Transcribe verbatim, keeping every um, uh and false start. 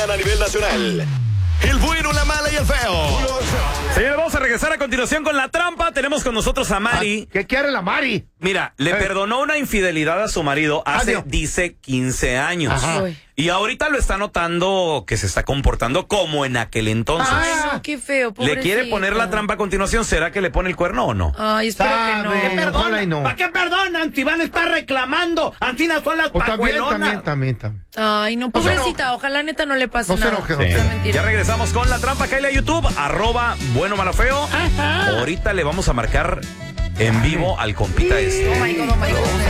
A nivel nacional. El bueno, la mala y el feo. Señores, vamos a regresar a continuación con la trampa. Tenemos con nosotros a Mari. ¿Qué quiere la Mari? Mira, le Eh. perdonó una infidelidad a su marido hace, Adiós. dice, quince años. Ajá. Uy. Y ahorita lo está notando que se está comportando como en aquel entonces. Ay, no, qué feo, ¿Le pobrecita. quiere poner la trampa a continuación? ¿Será que le pone el cuerno o no? Ay, espero Sabe, que no. ojalá y no. ¿Para qué perdonan si van a estar reclamando? Antinas son las Pues también, pajuelonas. también, también, también. Ay, no, No se pobrecita, ojalá neta no le pase No se nada. enoje, Sí. no se- mentira. Ya regresamos con la trampa. Caile a YouTube, arroba bueno malo feo. Ahorita le vamos a marcar en vivo al compita este. Oh my God, oh my God.